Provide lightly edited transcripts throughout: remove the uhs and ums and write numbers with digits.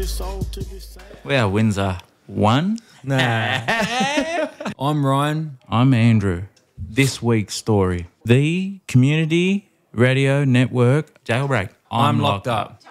We are Windsor 1. Nah. I'm Ryan. I'm Andrew. This week's story. The Community Radio Network jailbreak. I'm locked up.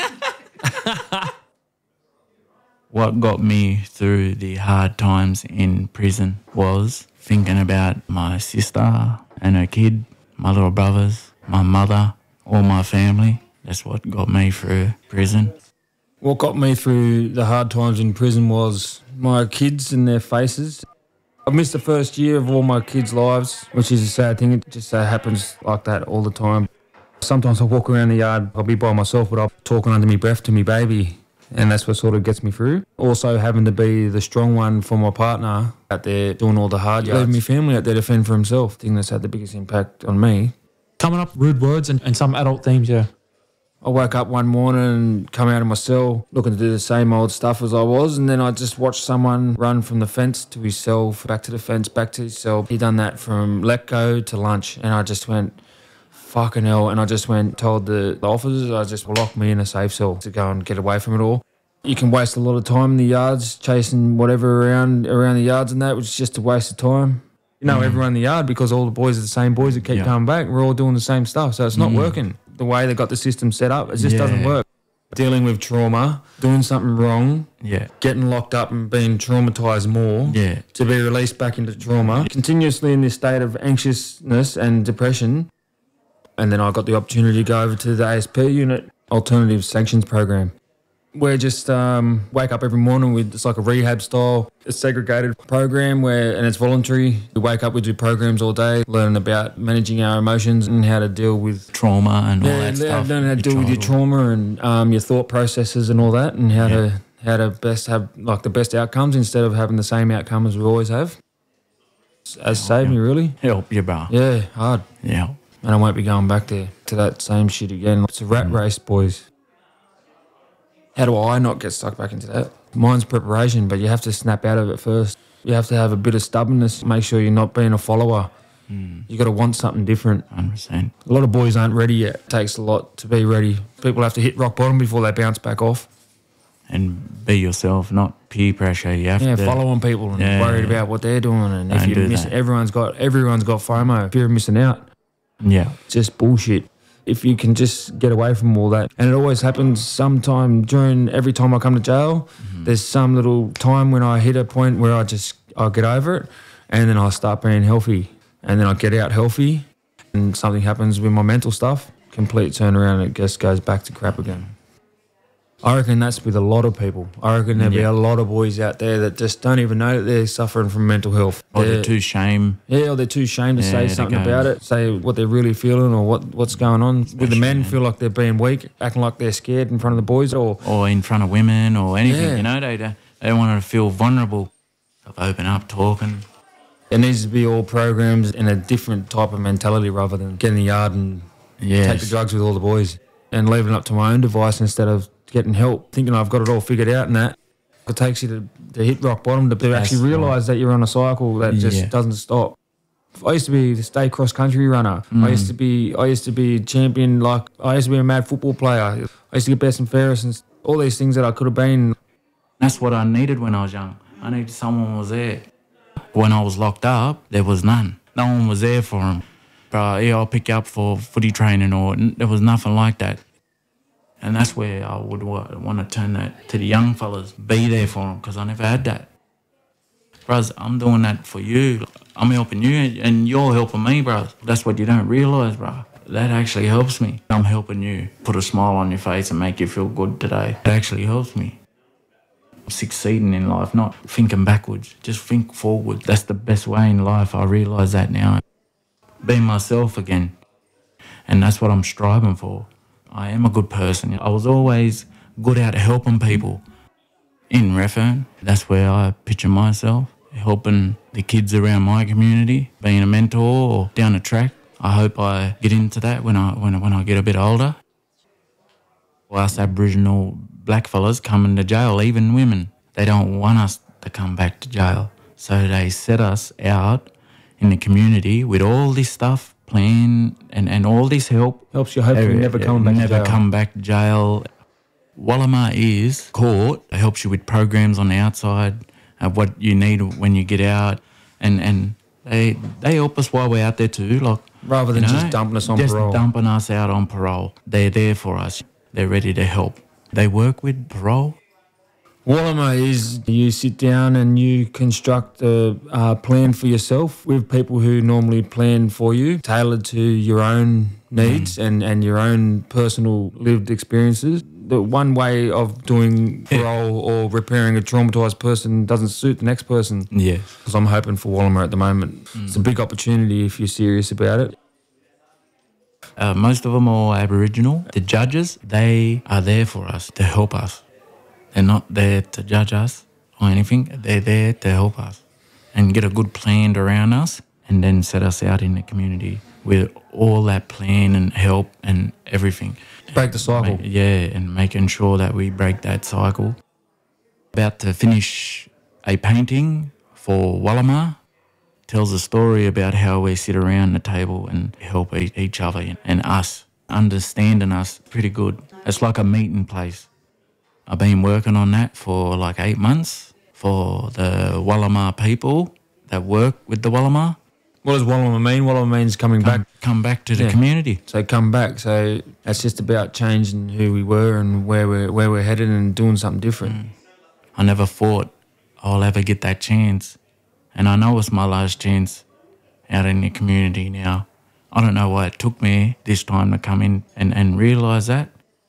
What got me through the hard times in prison was thinking about my sister and her kid, my little brothers, my mother, all my family. That's what got me through prison. What got me through the hard times in prison was my kids and their faces. I missed the first year of all my kids' lives, which is a sad thing. It just happens like that all the time. Sometimes I walk around the yard, I'll be by myself, but I'm talking under my breath to my baby, and that's what sort of gets me through. Also having to be the strong one for my partner out there doing all the hard yards. Leaving my family out there to fend for himself. I think that's had the biggest impact on me. Coming up rude words and some adult themes, yeah. I woke up one morning and come out of my cell looking to do the same old stuff as I was, and then I just watched someone run from the fence to his cell, back to the fence, back to his cell. He done that from let go to lunch, and I just went, fucking hell, and I just told the officers, I just locked me in a safe cell to go and get away from it all. You can waste a lot of time in the yards, chasing whatever around the yards and that, which is just a waste of time. You know everyone in the yard because all the boys are the same boys that keep coming back. We're all doing the same stuff, so it's not working. The way they got the system set up, it just doesn't work. Dealing with trauma, doing something wrong, getting locked up and being traumatised more, to be released back into trauma, continuously in this state of anxiousness and depression. And then I got the opportunity to go over to the ASP unit, Alternative Sanctions Program. We're just wake up every morning with, it's like a rehab style, a segregated program and it's voluntary. We wake up, we do programs all day, learning about managing our emotions and how to deal with trauma and all that stuff. Learn how to deal with your trauma and your thought processes and all that, and how to best have like the best outcomes instead of having the same outcome as we always have. Has saved me really. Help you, bro. Yeah, hard. Yeah. And I won't be going back there to that same shit again. It's a rat race, boys. How do I not get stuck back into that? Mine's preparation, but you have to snap out of it first. You have to have a bit of stubbornness, make sure you're not being a follower. You got to want something different. 100%. A lot of boys aren't ready yet. It takes a lot to be ready. People have to hit rock bottom before they bounce back off. And be yourself, not peer pressure. You have to follow on people and worried about what they're doing. And if you miss, everyone's got FOMO, fear of missing out. Yeah. Just bullshit. If you can just get away from all that. And it always happens sometime every time I come to jail, there's some little time when I hit a point where I'll get over it, and then I'll start being healthy. And then I'll get out healthy, and something happens with my mental stuff, complete turnaround, it just goes back to crap again. I reckon that's with a lot of people. I reckon there'll be a lot of boys out there that just don't even know that they're suffering from mental health. Or they're too ashamed. Yeah, or they're too ashamed to say something about it, say what they're really feeling or what's going on. With the men, feel like they're being weak, acting like they're scared in front of the boys. Or in front of women or anything, you know. They don't want to feel vulnerable. Open up, talking. It needs to be all programs in a different type of mentality rather than get in the yard and take the drugs with all the boys and leaving it up to my own device instead of getting help, thinking I've got it all figured out and that. It takes you to hit rock bottom to actually realise that you're on a cycle that just doesn't stop. I used to be the state cross-country runner. I used to be champion, I used to be a mad football player. I used to get best and fairest and all these things that I could have been. That's what I needed when I was young. I needed someone was there. When I was locked up, there was none. No one was there for him. I'll pick you up for footy training there was nothing like that. And that's where I would want to turn that to the young fellas. Be there for them, because I never had that. Bros, I'm doing that for you. I'm helping you, and you're helping me, bros. That's what you don't realise, bro. That actually helps me. I'm helping you put a smile on your face and make you feel good today. It actually helps me. Succeeding in life, not thinking backwards. Just think forward. That's the best way in life. I realise that now. Being myself again. And that's what I'm striving for. I am a good person. I was always good at helping people. In Redfern, that's where I picture myself, helping the kids around my community, being a mentor or down the track. I hope I get into that when I get a bit older. Us Aboriginal blackfellas coming to jail, even women, they don't want us to come back to jail. So they set us out in the community with all this stuff, plan and all this help. Helps you hopefully never come back to jail. Never come back to jail. Wallama is court. It helps you with programs on the outside, what you need when you get out, and they help us while we're out there too. Like Rather than just dumping us on parole. Just dumping us out on parole. They're there for us. They're ready to help. They work with parole. Wallama is you sit down and you construct a plan for yourself with people who normally plan for you, tailored to your own needs and your own personal lived experiences. The one way of doing parole or repairing a traumatised person doesn't suit the next person. Yeah. Because I'm hoping for Wallama at the moment. It's a big opportunity if you're serious about it. Most of them are Aboriginal. The judges, they are there for us, to help us. They're not there to judge us or anything. They're there to help us and get a good plan around us and then set us out in the community with all that plan and help and everything. Break the cycle. And making sure that we break that cycle. About to finish a painting for Wallama. Tells a story about how we sit around the table and help each other and us, understanding us pretty good. It's like a meeting place. I've been working on that for like 8 months for the Wallama people that work with the Wallama. What does Wallama mean? Wallama means coming back. Come back to the community. So come back. So that's just about changing who we were and where we're headed and doing something different. I never thought I'll ever get that chance. And I know it's my last chance out in the community now. I don't know why it took me this time to come in and realise that.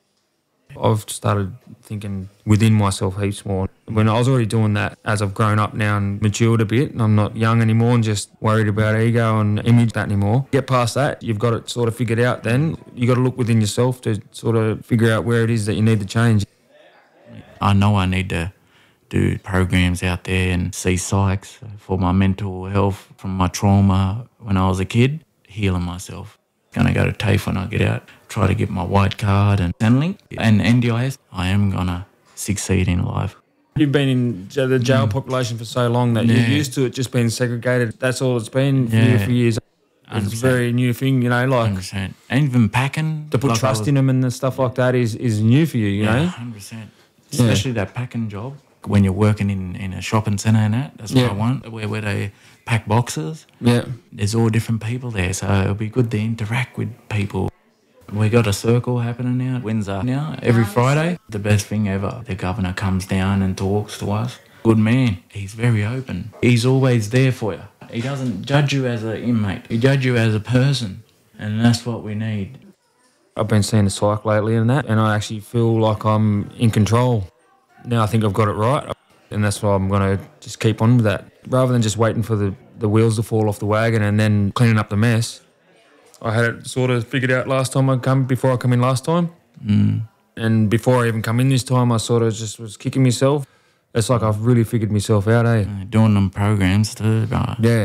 I've started thinking within myself heaps more. When I was already doing that as I've grown up now and matured a bit, and I'm not young anymore and just worried about ego and image that anymore. Get past that, you've got it sort of figured out then. You've got to look within yourself to sort of figure out where it is that you need to change. I know I need to do programs out there and see psychs for my mental health from my trauma when I was a kid, healing myself. Going to go to TAFE when I get out, try to get my white card and Centrelink and NDIS. I am going to succeed in life. You've been in the jail population for so long that you're used to it just being segregated. That's all it's been for you for years. It's a very new thing, you know, like 100%. And even packing. To put trust in them and stuff like that is new for you, you know? 100%. Especially that packing job. When you're working in a shopping centre and that's what I want, where they pack boxes. Yeah. There's all different people there, so it'll be good to interact with people. We got a circle happening now at Windsor now, every Friday. The best thing ever. The governor comes down and talks to us. Good man. He's very open. He's always there for you. He doesn't judge you as an inmate. He judges you as a person, and that's what we need. I've been seeing the psych lately and that, and I actually feel like I'm in control. Now I think I've got it right, and that's why I'm going to just keep on with that. Rather than just waiting for the wheels to fall off the wagon and then cleaning up the mess. I had it sort of figured out before I come in last time. And before I even come in this time, I sort of just was kicking myself. It's like I've really figured myself out, eh? Doing them programs too, bro. Yeah.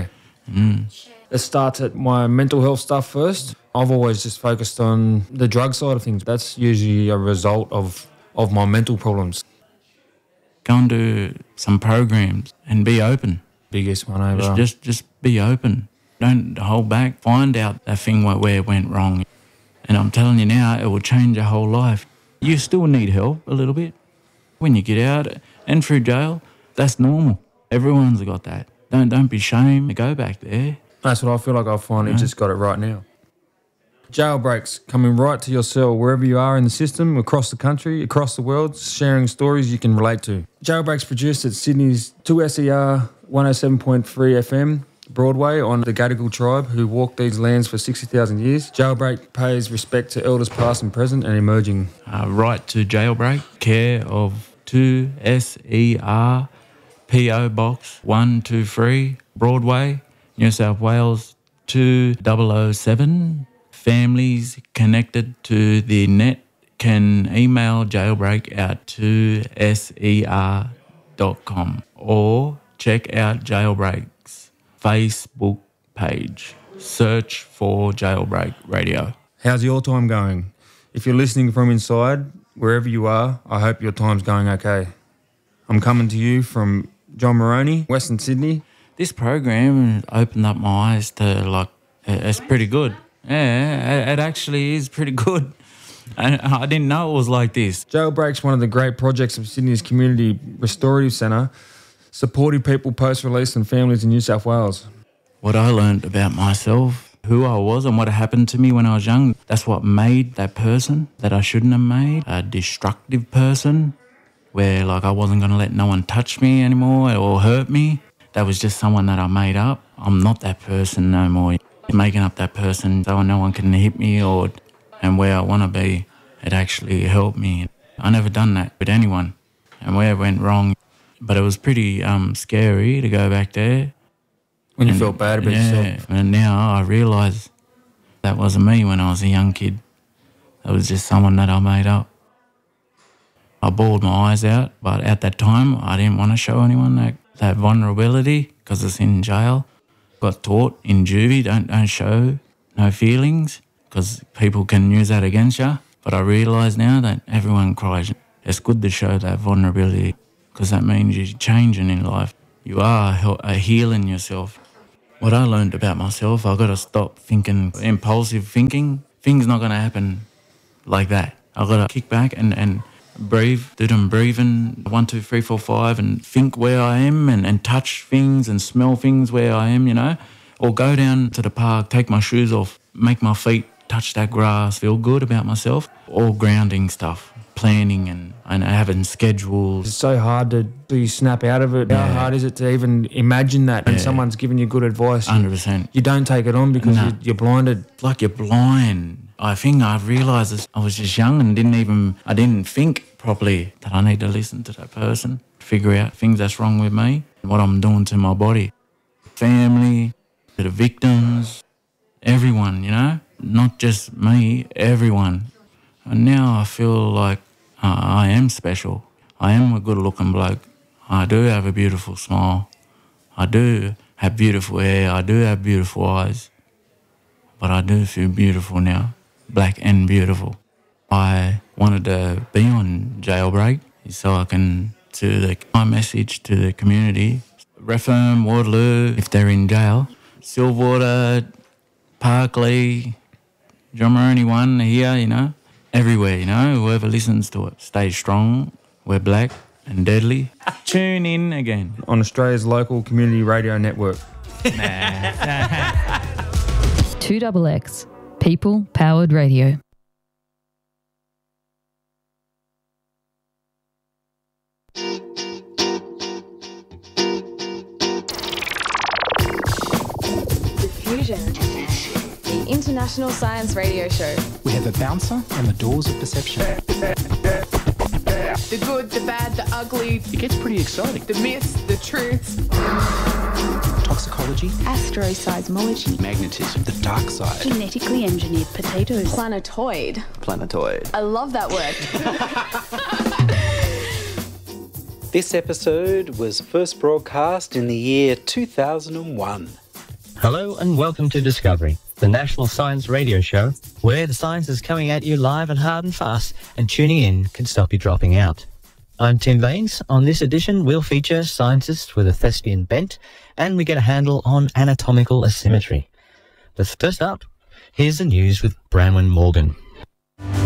It starts at my mental health stuff first. I've always just focused on the drug side of things. That's usually a result of my mental problems. Go and do some programs and be open. Biggest one over. Just be open. Don't hold back. Find out that thing where it went wrong. And I'm telling you now, it will change your whole life. You still need help a little bit. When you get out and through jail, that's normal. Everyone's got that. Don't be ashamed to go back there. That's what I feel like I've finally just got it right now. Jailbreaks coming right to your cell wherever you are in the system, across the country, across the world, sharing stories you can relate to. Jailbreaks produced at Sydney's 2SER 107.3 FM, Broadway, on the Gadigal tribe who walked these lands for 60,000 years. Jailbreak pays respect to elders past and present and emerging. Right to Jailbreak, care of 2SER, PO Box 123, Broadway, New South Wales 2007. Families connected to the net can email Jailbreak at 2ser.com or check out Jailbreak's Facebook page. Search for Jailbreak Radio. How's your time going? If you're listening from inside, wherever you are, I hope your time's going okay. I'm coming to you from John Moroney, Western Sydney. This program opened up my eyes to, it's pretty good. Yeah, it actually is pretty good. I didn't know it was like this. Jailbreak's one of the great projects of Sydney's Community Restorative Centre, supporting people post-release and families in New South Wales. What I learned about myself, who I was and what happened to me when I was young, that's what made that person that I shouldn't have made, a destructive person, where like I wasn't going to let no one touch me anymore or hurt me. That was just someone that I made up. I'm not that person no more. Making up that person so no one can hit me and where I want to be, it actually helped me. I never done that with anyone, and where it went wrong. But it was pretty scary to go back there. When you felt bad about yourself. And now I realise that wasn't me when I was a young kid. It was just someone that I made up. I bawled my eyes out, but at that time I didn't want to show anyone that vulnerability because it's in jail. Got taught in juvie, don't show no feelings because people can use that against you. But I realise now that everyone cries. It's good to show that vulnerability because that means you're changing in life. You are healing yourself. What I learned about myself, I got to stop thinking impulsive thinking. Things not going to happen like that. I got to kick back and breathe, do them breathing 1, 2, 3, 4, 5 and think where I am and touch things and smell things where I am, you know. Or go down to the park, take my shoes off, make my feet touch that grass, feel good about myself. All grounding stuff, planning and having schedules. It's so hard to snap out of it. How hard is it to even imagine that when someone's giving you good advice? 100%. You don't take it on because you're blinded. It's like you're blind. I think I've realised this. I was just young and I didn't think properly that I need to listen to that person, figure out things that's wrong with me, what I'm doing to my body. Family, to the victims, everyone, you know, not just me, everyone. And now I feel like I am special. I am a good-looking bloke. I do have a beautiful smile. I do have beautiful hair. I do have beautiful eyes. But I do feel beautiful now, black and beautiful. I wanted to be on Jailbreak so I can to my message to the community. Redfern, Waterloo, if they're in jail. Silverwater, Parkley, John Maroney 1 here, you know. Everywhere, you know, whoever listens to it. Stay strong, we're black and deadly. Tune in again. On Australia's local community radio network. 2XX, People Powered Radio. Diffusion, the international science radio show. We have a bouncer on the doors of perception. The good, the bad, the ugly. It gets pretty exciting. The myths, the truths. Toxicology. Astroseismology. Magnetism. The dark side. Genetically engineered potatoes. Planetoid. Planetoid. I love that word. This episode was first broadcast in the year 2001. Hello and welcome to Discovery, the national science radio show where the science is coming at you live and hard and fast, and tuning in can stop you dropping out. I'm Tim Baines. On this edition, we'll feature scientists with a thespian bent, and we get a handle on anatomical asymmetry. But first up, here's the news with Branwen Morgan.